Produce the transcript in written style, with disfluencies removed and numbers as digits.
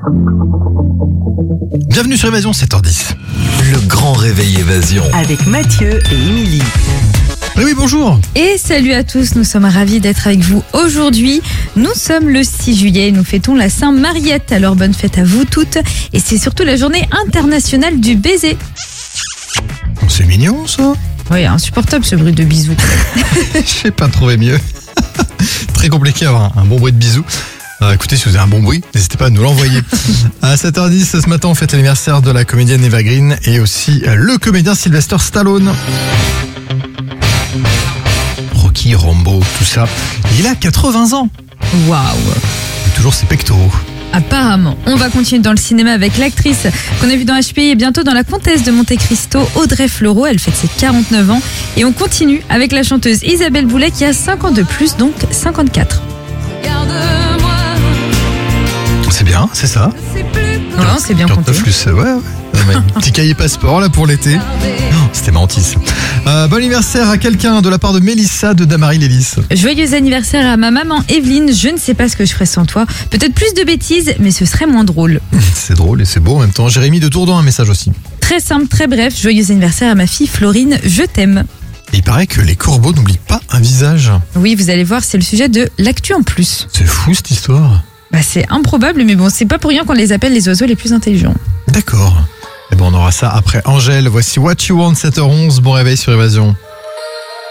Bienvenue sur Évasion, 7h10. Le grand réveil Évasion. Avec Mathieu et Émilie. Oui, bonjour. Et salut à tous, nous sommes ravis d'être avec vous aujourd'hui. Nous sommes le 6 juillet, nous fêtons la Saint-Mariette, alors bonne fête à vous toutes. Et c'est surtout la journée internationale du baiser. C'est mignon ça. Oui, insupportable ce bruit de bisous. Je sais pas trouver mieux. Très compliqué d'avoir un bon bruit de bisous. Écoutez, si vous avez un bon bruit, n'hésitez pas à nous l'envoyer. À 7h10, ce matin, on fête l'anniversaire de la comédienne Eva Green et aussi le comédien Sylvester Stallone. Rocky, Rambo, tout ça. Il a 80 ans. Waouh. Il a toujours ses pectoraux. Apparemment, on va continuer dans le cinéma avec l'actrice qu'on a vue dans HPI et bientôt dans La Comtesse de Monte Cristo, Audrey Fleurot. Elle fête ses 49 ans. Et on continue avec la chanteuse Isabelle Boulay qui a 5 ans de plus, donc 54. C'est bien, c'est ça. Non, c'est bien compté. Plus, ouais. Petit cahier passeport là pour l'été. Oh, c'était mentis. Bon anniversaire à quelqu'un de la part de Mélissa de Damary Lélis. Joyeux anniversaire à ma maman Evelyne. Je ne sais pas ce que je ferais sans toi. Peut-être plus de bêtises, mais ce serait moins drôle. C'est drôle et c'est beau en même temps. Jérémy de Tourdon, un message aussi. Très simple, très bref. Joyeux anniversaire à ma fille Florine. Je t'aime. Et il paraît que les corbeaux n'oublient pas un visage. Oui, vous allez voir, c'est le sujet de l'actu en plus. C'est fou cette histoire. C'est improbable, mais bon, c'est pas pour rien qu'on les appelle les oiseaux les plus intelligents. D'accord. Et bon, on aura ça après Angèle. Voici What You Want, 7h11. Bon réveil sur Évasion.